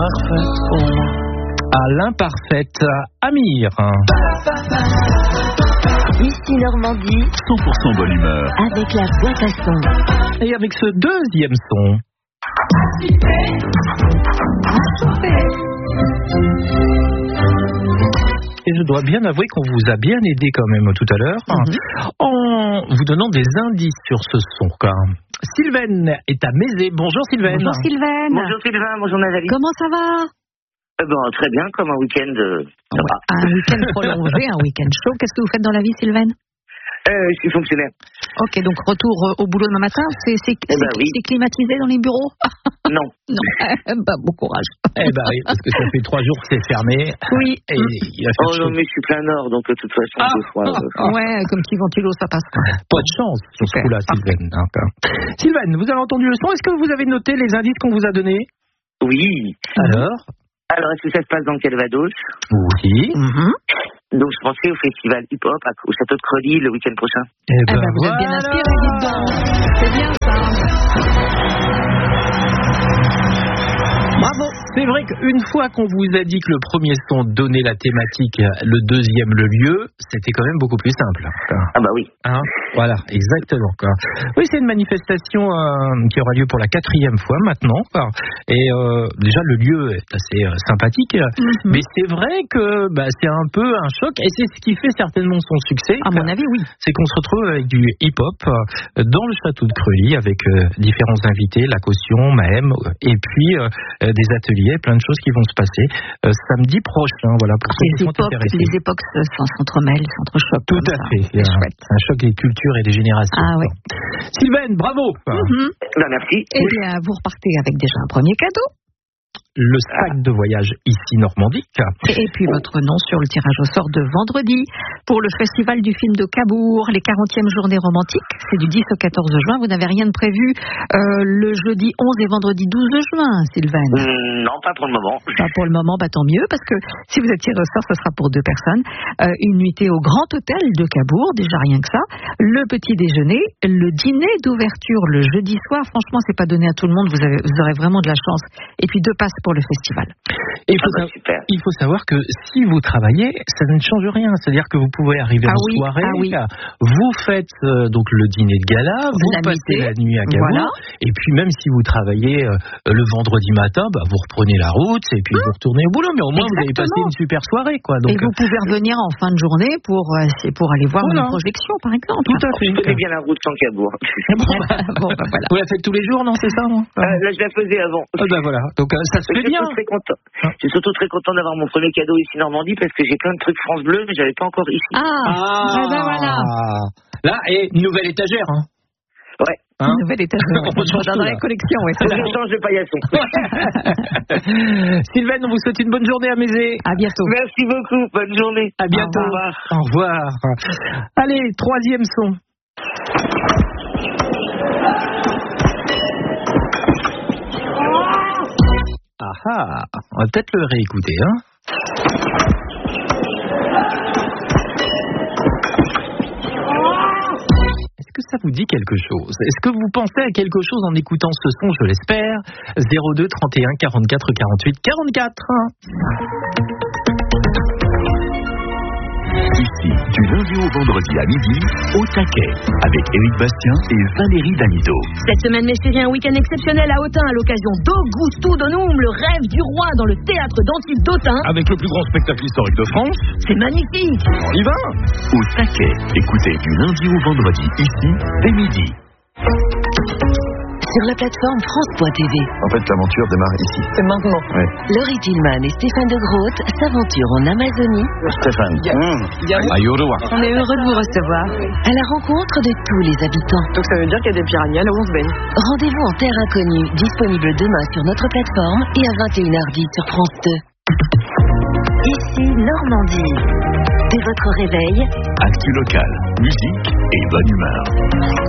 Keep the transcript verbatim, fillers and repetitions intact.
Parfaite pour moi. À l'imparfaite, Amir. Ici Normandie, cent pour cent bonne humeur. avec la boîte à son. Et avec ce deuxième son. Et je dois bien avouer qu'on vous a bien aidé quand même tout à l'heure, mm-hmm. en vous donnant des indices sur ce son. Quoi. Sylvaine est à Mézé. Bonjour Sylvaine. Bonjour Sylvaine. Bonjour Sylvain, bonjour Nathalie. Comment ça va? Eh ben, très bien, comme un week-end. Euh, ça va. Un week-end prolongé, un week-end chaud. Qu'est-ce que vous faites dans la vie, Sylvaine? euh, Je suis fonctionnaire. Ok, donc retour au boulot demain matin. C'est, c'est, eh ben, c'est, oui. c'est climatisé dans les bureaux? Non. Non, bah, bon courage. Eh ben oui, parce que ça fait trois jours que c'est fermé. Oui. Et il a fait Oh chaud. non, mais je suis plein nord, donc de toute façon, Ah, ce soir. ah, euh, Ouais, comme petit ventilo, ça passe. Pas de chance sur ce Super. coup-là, Sylvaine. D'accord. Sylvaine, vous avez entendu le son. Est-ce que vous avez noté les indices qu'on vous a donnés? Oui. Alors? Alors, est-ce que ça se passe dans le Calvados? Oui. Mm-hmm. Donc, je pensais au festival hip-hop à- au château de Creully le week-end prochain. Eh Eh ben, ben, vous êtes bien voilà. inspiré, dites donc. C'est bien ça. Bravo. C'est vrai qu'une fois qu'on vous a dit que le premier son donnait la thématique, le deuxième le lieu, c'était quand même beaucoup plus simple. Ah bah oui. Hein, voilà, exactement. Quoi. Oui, c'est une manifestation euh, qui aura lieu pour la quatrième fois maintenant. Quoi. Et euh, déjà, le lieu est assez euh, sympathique, Mm-hmm. mais c'est vrai que bah, c'est un peu un choc, et c'est ce qui fait certainement son succès. À mon avis, oui. C'est qu'on se retrouve avec du hip-hop euh, dans le château de Creully, avec euh, différents invités, la caution, Maëm, euh, et puis euh, euh, des ateliers, plein de choses qui vont se passer euh, samedi prochain. Voilà, pour ceux Les qui sont époques, intéressés. les époques se- s'entremêlent, s'entrechoquent. Tout comme à ça. fait. C'est C'est un, chouette. un choc des cultures et des générations. Ah oui. Sylvaine, bravo. Mhm. Bah merci. Eh bien, vous repartez avec déjà un premier cadeau. Le sac de voyage ici Normandie. Et puis votre nom sur le tirage au sort de vendredi pour le festival du film de Cabourg, les quarantièmes journées romantiques. C'est du dix au quatorze juin. Vous n'avez rien de prévu euh, le jeudi onze et vendredi douze juin, Sylvaine? Hum, non, pas pour le moment. Pas pour le moment, bah tant mieux, parce que si vous êtes tiré au sort, ce sera pour deux personnes. Euh, une nuitée au Grand Hôtel de Cabourg, déjà rien que ça. Le petit déjeuner, le dîner d'ouverture le jeudi soir. Franchement, c'est pas donné à tout le monde. Vous, avez, vous aurez vraiment de la chance. Et puis deux passes pour le festival. Et il, faut Ah bah, sa- super. il faut savoir que si vous travaillez, ça ne change rien. C'est-à-dire que vous pouvez arriver Ah en oui, soirée, ah oui. vous faites euh, donc le dîner de gala, vous La passez nuitée, la nuit à Cabourg, voilà. et puis même si vous travaillez euh, le vendredi matin, bah, vous reprenez la route et puis vous retournez au boulot. Mais au moins vous avez passé Exactement. une super soirée, quoi. Donc, Et vous pouvez revenir en fin de journée pour, euh, c'est pour aller voir Voilà. une projection, par exemple. tout à fait. Je connais bien la route sans Cabourg. Bon, bah, voilà. Vous la faites tous les jours, non? C'est ça, non? Euh, là, je la faisais avant. Ah bah voilà, donc euh, ça se Je fait suis bien. surtout très content. Ah. Je suis surtout très content d'avoir mon premier cadeau ici Normandie parce que j'ai plein de trucs France Bleu, mais j'avais pas encore ici. Ah, eh ben voilà. Là, et une nouvelle étagère, hein. Ouais. Hein Une nouvelle étagère. On change Dans tout, la là. collection, ouais. Faut que je change de paillasson. Sylvaine, on vous souhaite une bonne journée à Mézé. À bientôt. Merci beaucoup. Bonne journée. À bientôt. Au revoir. Au revoir. Allez, troisième son. Ah ah, on va peut-être le réécouter, hein. Est-ce que ça vous dit quelque chose? Est-ce que vous pensez à quelque chose en écoutant ce son? Je l'espère. zéro deux trente et un quarante-quatre quarante-huit quarante-quatre. Ici, du lundi au vendredi à midi, au taquet, avec Éric Bastien et Valérie Damido. Cette semaine, mes chéris, un week-end exceptionnel à Autun à l'occasion d'Augusto Donum, le rêve du roi dans le théâtre d'Antibes d'Autun. Avec le plus grand spectacle historique de France, C'est magnifique. on y va. Au taquet, écoutez du lundi au vendredi, ici, dès midi. Sur la plateforme France point T V. En fait, l'aventure démarre ici. C'est maintenant. Ouais. Laurie Tillman et Stéphane de Groot s'aventurent en Amazonie Stéphane. Mmh. Ayurua. On est heureux de vous recevoir. À la rencontre de tous les habitants. Donc ça veut dire qu'il y a des piranhas là où on se baigne. Rendez-vous en terre inconnue, disponible demain sur notre plateforme et à vingt et une heures dix sur France deux. Ici Normandie. Dès votre réveil, Actu local, musique et bonne humeur.